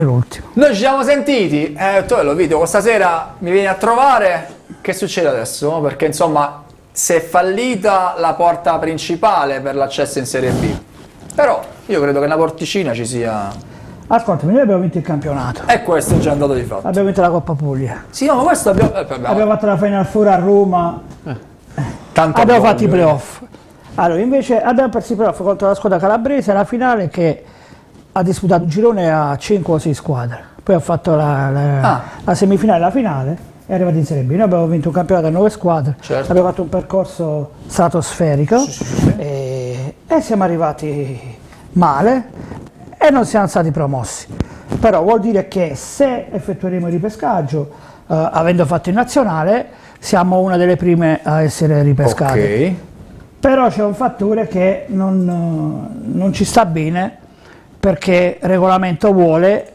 l'ultimo. Noi ci siamo sentiti, tu lo video, questa sera mi vieni a trovare, che succede adesso? Perché insomma si è fallita la porta principale per l'accesso in Serie B, però io credo che una porticina ci sia. Ascoltami, noi abbiamo vinto il campionato. E questo è già andato di fatto. Abbiamo vinto la Coppa Puglia. Sì, no, ma questo abbiamo fatto la Final Four a Roma. Abbiamo fatto i playoff. Allora, invece abbiamo perso i playoff contro la squadra calabrese, la finale che ha disputato un girone a 5 o 6 squadre. Poi ha fatto la semifinale e la finale e è arrivato in Serie B. Noi abbiamo vinto un campionato a 9 squadre, abbiamo fatto un percorso stratosferico e siamo arrivati male e non siamo stati promossi. Però vuol dire che se effettueremo il ripescaggio, avendo fatto il nazionale, siamo una delle prime a essere ripescate. Ok. Però c'è un fattore che non ci sta bene, perché il regolamento vuole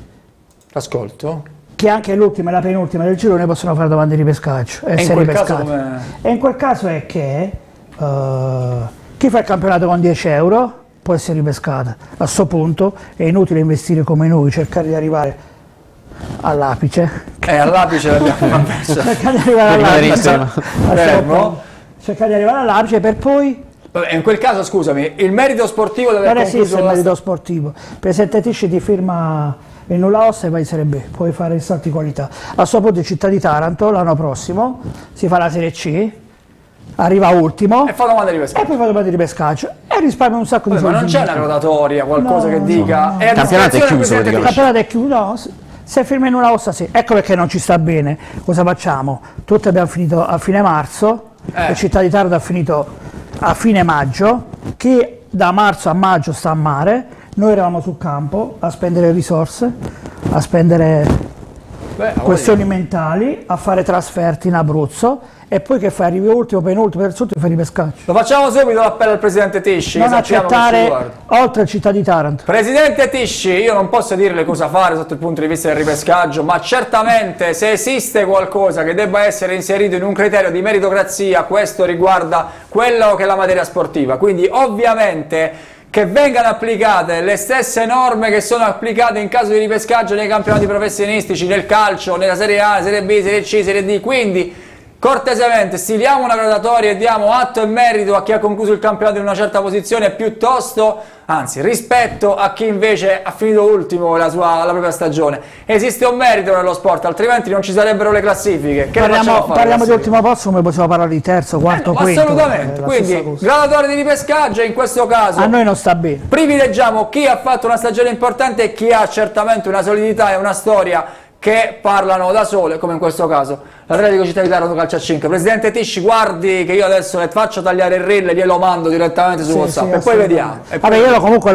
che anche l'ultima e la penultima del girone possono fare domande di ripescaggio e essere ripescati. E in quel caso è che chi fa il campionato con 10 euro può essere ripescata. A questo punto è inutile investire come noi, cercare di arrivare all'apice. All'apice l'abbiamo perso. Cercare di arrivare all'apice per poi... Vabbè, in quel caso, scusami, il merito sportivo deve essere concluso. Il merito sportivo. Presentetisci ti firma il nulla ossa e vai in Serie B, puoi fare il salto di qualità. A questo punto il Città di Taranto l'anno prossimo si fa la Serie C, arriva ultimo e fa domanda di pescaggio. E poi fa domanda di pescaggio e risparmia un sacco di soldi. Ma non c'è una rotatoria, qualcosa che dica? Il campionato è chiuso. Il campionato è chiuso, no. Se firma in nulla ossa sì. Ecco perché non ci sta bene. Cosa facciamo? Tutti abbiamo finito a fine marzo, il Città di Taranto ha finito a fine maggio, chi da marzo a maggio sta a mare, noi eravamo sul campo a spendere risorse, a spendere questioni mentali, a fare trasferti in Abruzzo e poi che fai? Arrivi ultimo, penultimo, terzultimo e fai ripescaggio. Lo facciamo subito l'appello al Presidente Tisci. Non accettare oltre il Città di Taranto. Presidente Tisci, io non posso dirle cosa fare sotto il punto di vista del ripescaggio, ma certamente se esiste qualcosa che debba essere inserito in un criterio di meritocrazia, questo riguarda quello che è la materia sportiva. Quindi ovviamente che vengano applicate le stesse norme che sono applicate in caso di ripescaggio nei campionati professionistici, nel calcio, nella Serie A, Serie B, Serie C, Serie D. Quindi cortesemente stiliamo una graduatoria e diamo atto e merito a chi ha concluso il campionato in una certa posizione, piuttosto, anzi, rispetto a chi invece ha finito ultimo la propria stagione. Esiste un merito nello sport, altrimenti non ci sarebbero le classifiche. Che parliamo di ultimo posto come possiamo parlare di terzo, quarto, quinto. Assolutamente, quindi graduatoria di ripescaggio in questo caso a noi non sta bene. Privilegiamo chi ha fatto una stagione importante e chi ha certamente una solidità e una storia che parlano da sole, come in questo caso l'Atletico Città di Taranto Calcio a 5. Presidente Tisci, guardi che io adesso le faccio tagliare il reel e glielo mando direttamente su WhatsApp e poi vediamo. Vabbè, io comunque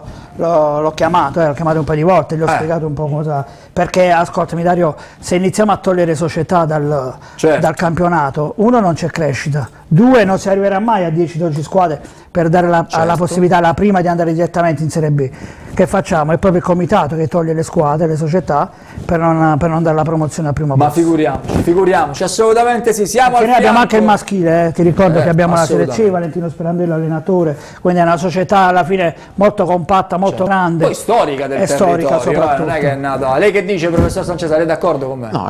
l'ho chiamato un paio di volte, gli ho spiegato un po' cosa, perché ascoltami Dario, se iniziamo a togliere società dal campionato, uno non c'è crescita, due non si arriverà mai a 10-12 squadre per dare la possibilità alla prima di andare direttamente in Serie B. Che facciamo? È proprio il comitato che toglie le squadre, le società per non dare la promozione al primo posto. Ma figuriamoci, assolutamente sì, siamo al noi abbiamo anche il maschile, ti ricordo che abbiamo la Serie C, Valentino Sperandello allenatore, quindi è una società alla fine molto compatta, molto grande. Poi storica del territorio, non è che è nata. Lei che dice, professor Sancesa, lei è d'accordo con me? No,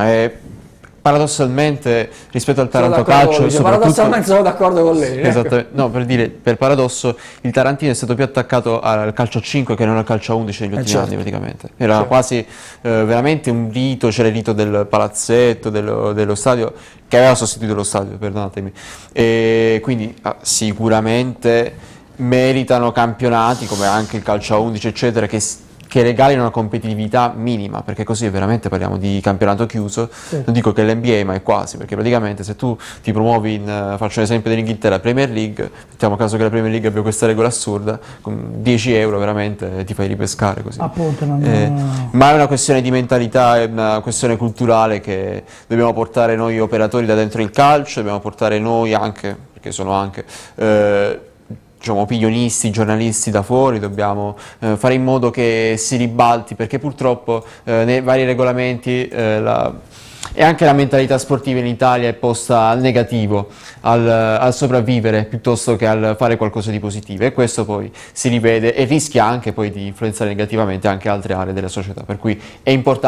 paradossalmente rispetto al Taranto Calcio paradossalmente sono d'accordo con lei. Esattamente, no, per dire, per paradosso il Tarantino è stato più attaccato al calcio a 5 che non al calcio a 11 negli ultimi anni praticamente. Era quasi veramente un rito, c'era il rito del palazzetto, dello stadio, che aveva sostituito lo stadio, perdonatemi. E quindi sicuramente meritano campionati come anche il calcio a 11 eccetera che regalino una competitività minima, perché così veramente parliamo di campionato chiuso, non dico che l'NBA, ma è quasi, perché praticamente se tu ti promuovi faccio un esempio dell'Inghilterra, Premier League, mettiamo caso che la Premier League abbia questa regola assurda, con 10 euro veramente ti fai ripescare così. Appunto, ma è una questione di mentalità, è una questione culturale che dobbiamo portare noi operatori da dentro il calcio, dobbiamo portare noi anche, perché sono anche diciamo, opinionisti, giornalisti da fuori, dobbiamo fare in modo che si ribalti, perché purtroppo nei vari regolamenti e anche la mentalità sportiva in Italia è posta al negativo, al sopravvivere piuttosto che al fare qualcosa di positivo, e questo poi si rivede e rischia anche poi di influenzare negativamente anche altre aree della società, per cui è importante